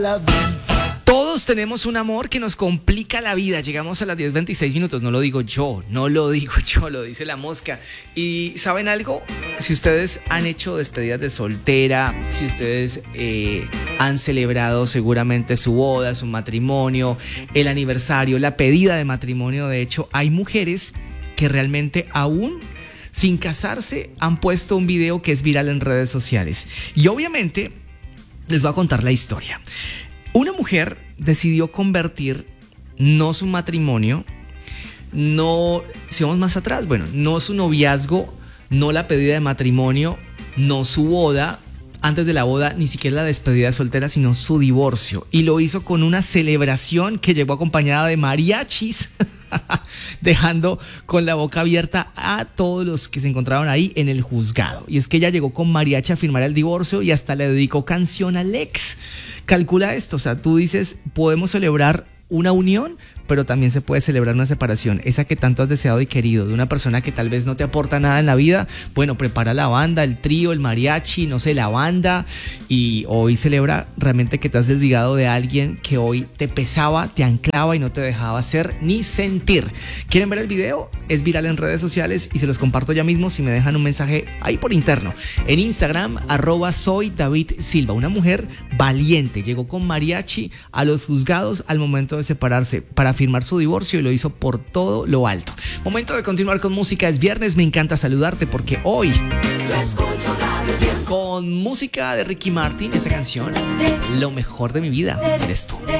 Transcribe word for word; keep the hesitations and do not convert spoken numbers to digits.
Todos tenemos un amor que nos complica la vida. Llegamos a las diez veintiséis minutos. No lo digo yo, no lo digo yo, lo dice la mosca. Y ¿saben algo? Si ustedes han hecho despedidas de soltera, si ustedes eh, han celebrado seguramente su boda, su matrimonio, el aniversario, la pedida de matrimonio, de hecho, hay mujeres que realmente aún sin casarse han puesto un video que es viral en redes sociales. Y obviamente les voy a contar la historia. Una mujer decidió convertir no su matrimonio, no, si vamos más atrás, bueno, no su noviazgo, no la pedida de matrimonio, no su boda, antes de la boda ni siquiera la despedida de soltera, sino su divorcio. Y lo hizo con una celebración que llegó acompañada de mariachis, dejando con la boca abierta a todos los que se encontraron ahí en el juzgado. Y es que ella llegó con mariachi a firmar el divorcio y hasta le dedicó canción al ex. Calcula esto, o sea, tú dices, podemos celebrar una unión, pero también se puede celebrar una separación, esa que tanto has deseado y querido, de una persona que tal vez no te aporta nada en la vida. Bueno, prepara la banda, el trío, el mariachi, no sé, la banda, y hoy celebra realmente que te has desligado de alguien que hoy te pesaba, te anclaba y no te dejaba hacer ni sentir. ¿Quieren ver el video? Es viral en redes sociales y se los comparto ya mismo si me dejan un mensaje ahí por interno. En Instagram, arroba soy David Silva. Una mujer valiente, llegó con mariachi a los juzgados al momento de separarse para firmar su divorcio y lo hizo por todo lo alto. Momento de continuar con música. Es viernes, me encanta saludarte porque hoy con música de Ricky Martin, esta canción, Lo mejor de mi vida eres tú.